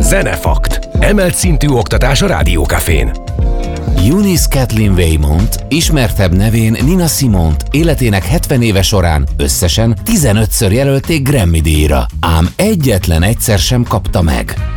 Zenefakt. Emelt szintű oktatás a Rádiókafén. Eunice Kathleen Waymont, ismertebb nevén Nina Simone-t életének 70 éve során összesen 15-ször jelölték Grammy-díjra, ám egyetlen egyszer sem kapta meg.